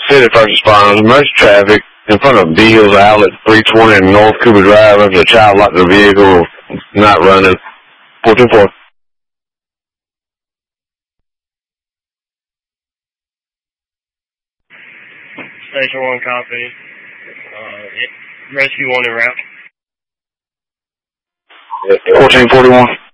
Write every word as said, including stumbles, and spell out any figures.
City First Responders, emergency traffic in front of Beals Outlet three twenty and North Cooper Drive. There's a child locked in the vehicle, not running. four two four. Station one copy. Uh, rescue one en route. fourteen forty-one.